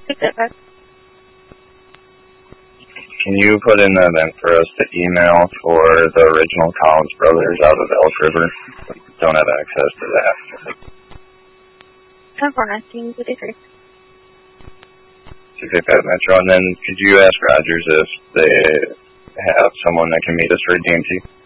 Can you put in the event for us to email for the original Collins Brothers out of Elk River? We don't have access to that. 10-4-19, good day, 685 Metro, and then could you ask Rogers if they have someone that can meet us for a DMT?